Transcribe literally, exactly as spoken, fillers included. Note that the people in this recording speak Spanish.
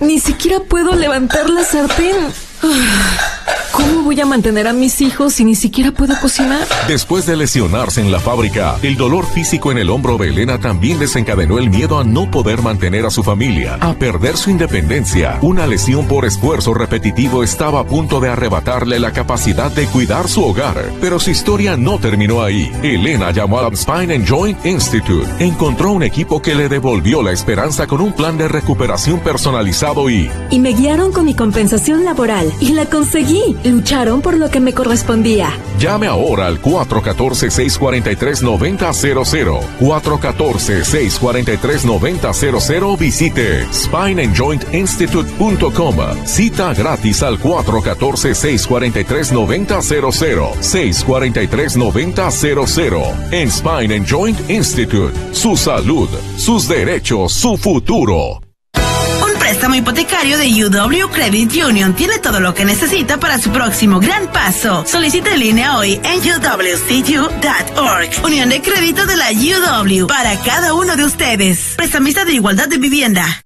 Ni siquiera puedo levantar la sartén. ¿Cómo voy a mantener a mis hijos si ni siquiera puedo cocinar? Después de lesionarse en la fábrica, el dolor físico en el hombro de Elena también desencadenó el miedo a no poder mantener a su familia, a perder su independencia. Una lesión por esfuerzo repetitivo estaba a punto de arrebatarle la capacidad de cuidar su hogar. Pero su historia no terminó ahí. Elena llamó al Spine and Joint Institute. Encontró un equipo que le devolvió la esperanza con un plan de recuperación personalizado y... Y me guiaron con mi compensación laboral. Y la conseguí. Lucharon por lo que me correspondía. Llame ahora al cuatro uno cuatro, seis cuatro tres, nueve cero cero cero. cuatro uno cuatro, seis cuatro tres, nueve cero cero cero o visite spine and joint institute punto com. Cita gratis al cuatro uno cuatro, seis cuatro tres, nueve cero cero cero. seis cuatro tres, nueve cero cero. En Spine and Joint Institute. Su salud, sus derechos, su futuro. Préstamo hipotecario de U W Credit Union tiene todo lo que necesita para su próximo gran paso. Solicita en línea hoy en u w c u punto org. Unión de Crédito de la U W para cada uno de ustedes. Prestamista de Igualdad de Vivienda.